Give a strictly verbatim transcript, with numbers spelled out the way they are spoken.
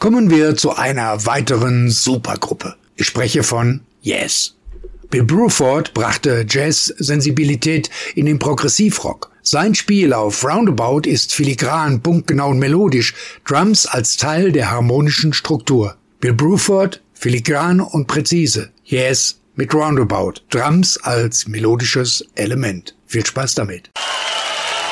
Kommen wir zu einer weiteren Supergruppe. Ich spreche von Yes. Bill Bruford brachte Jazz-Sensibilität in den Progressivrock. Sein Spiel auf Roundabout ist filigran, punktgenau und melodisch, Drums als Teil der harmonischen Struktur. Bill Bruford, filigran und präzise. Yes mit Roundabout, Drums als melodisches Element. Viel Spaß damit.